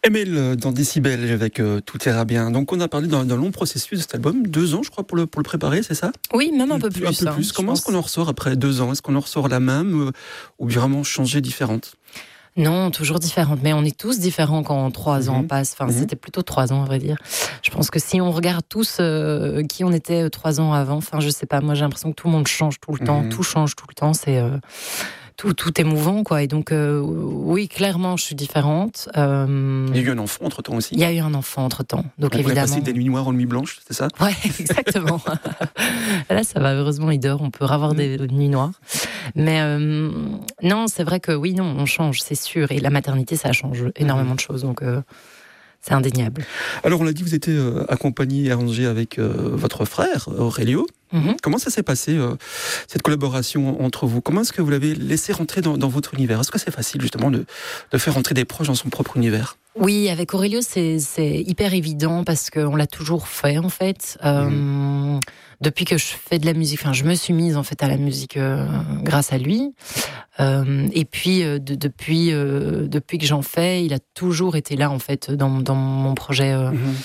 Emile dans Décibel avec Tout ira bien. Donc on a parlé d'un long processus de cet album, 2 ans je crois pour le préparer, c'est ça? Oui, même un peu plus. Un peu plus. Comment est-ce qu'on en ressort après 2 ans? Est-ce qu'on en ressort la même ou vraiment changée, différente? Non, toujours différente. Mais on est tous différents quand 3 ans passent. Enfin, c'était plutôt 3 ans, à vrai dire. Je pense que si on regarde tous qui on était 3 ans avant, enfin, je sais pas, moi j'ai l'impression que tout le monde change tout le temps, tout change tout le temps. C'est tout est mouvant, quoi. Et donc, oui, clairement, je suis différente. Il y a eu un enfant entre-temps aussi. Il y a eu un enfant entre-temps. Donc, on évidemment. est passé des nuits noires aux nuits blanches, c'est ça? Ouais, exactement. Là, ça va, heureusement, il dort, on peut avoir des nuits noires. Mais non, c'est vrai que oui, non, on change, c'est sûr. Et la maternité, ça change énormément de choses. Donc, c'est indéniable. Alors, on l'a dit, vous étiez accompagné et arrangé avec votre frère, Aurélio. Comment ça s'est passé, cette collaboration entre vous? Comment est-ce que vous l'avez laissé rentrer dans votre univers? Est-ce que c'est facile, justement, de faire rentrer des proches dans son propre univers? Oui, avec Aurélio, c'est hyper évident parce qu'on l'a toujours fait, en fait. Depuis que je fais de la musique, enfin, je me suis mise, en fait, à la musique grâce à lui. Et puis, depuis que j'en fais, il a toujours été là, en fait, dans mon projet.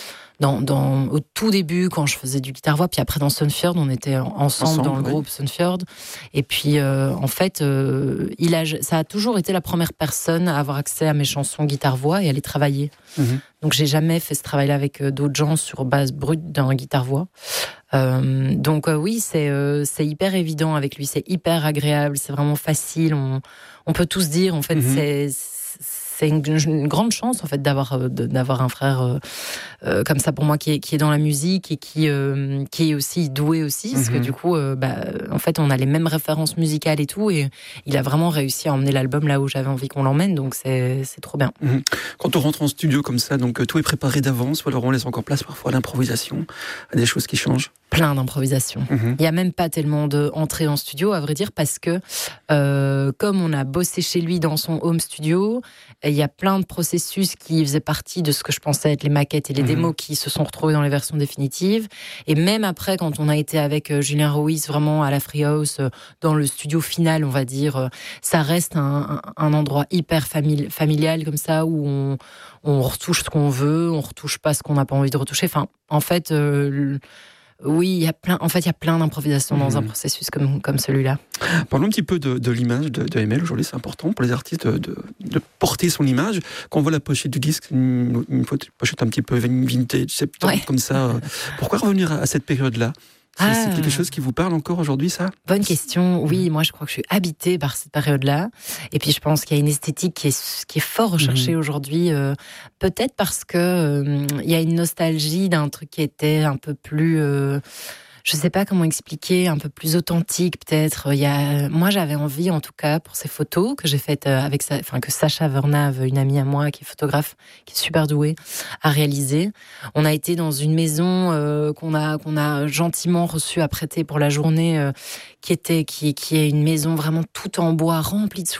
Au tout début, quand je faisais du guitare-voix, puis après dans Sunfjord, on était ensemble dans le groupe Sunfjord. Et puis, en fait, ça a toujours été la première personne à avoir accès à mes chansons guitare-voix et à les travailler. Donc, j'ai jamais fait ce travail-là avec d'autres gens sur base brute d'un guitare-voix. Donc, oui, c'est hyper évident avec lui, c'est hyper agréable, c'est vraiment facile. On peut tous dire, en fait, c'est une grande chance, en fait, d'avoir un frère comme ça pour moi qui est dans la musique et qui est aussi doué aussi, parce que du coup, en fait, on a les mêmes références musicales et tout, et il a vraiment réussi à emmener l'album là où j'avais envie qu'on l'emmène, donc c'est trop bien. Quand on rentre en studio comme ça, donc tout est préparé d'avance, ou alors on laisse encore place parfois à l'improvisation, à des choses qui changent? Plein d'improvisation. Il n'y a même pas tellement d'entrée en studio, à vrai dire, parce que comme on a bossé chez lui dans son home studio, il y a plein de processus qui faisaient partie de ce que je pensais être les maquettes et les démos qui se sont retrouvés dans les versions définitives. Et même après, quand on a été avec Julien Ruiz vraiment à la Freehouse, dans le studio final, on va dire, ça reste un endroit hyper familial comme ça, où on retouche ce qu'on veut, on retouche pas ce qu'on n'a pas envie de retoucher. Enfin, en fait... oui, il y a plein d'improvisations dans un processus comme celui-là. Parlons un petit peu de l'image de Emile. Aujourd'hui, c'est important pour les artistes de porter son image. Quand on voit la pochette du disque, une pochette un petit peu vintage, 70, comme ça. Pourquoi revenir à cette période-là? C'est quelque chose qui vous parle encore aujourd'hui, ça? Bonne question. Oui, moi je crois que je suis habitée par cette période-là. Et puis je pense qu'il y a une esthétique qui est fort recherchée aujourd'hui. Peut-être parce que il y a une nostalgie d'un truc qui était un peu plus... je sais pas comment expliquer, un peu plus authentique peut-être. Moi j'avais envie, en tout cas, pour ces photos que j'ai faites que Sacha Vernave, une amie à moi qui est photographe, qui est super douée, a réalisé. On a été dans une maison qu'on a gentiment reçue à prêter pour la journée, qui est une maison vraiment toute en bois, remplie de